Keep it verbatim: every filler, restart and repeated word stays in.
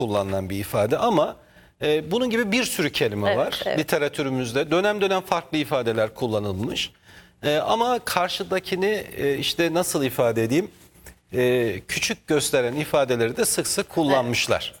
kullanılan bir ifade ama e, bunun gibi bir sürü kelime Evet, var evet. literatürümüzde. Dönem dönem farklı ifadeler kullanılmış. E, ama karşıdakini e, işte nasıl ifade edeyim? E, küçük gösteren ifadeleri de sık sık kullanmışlar.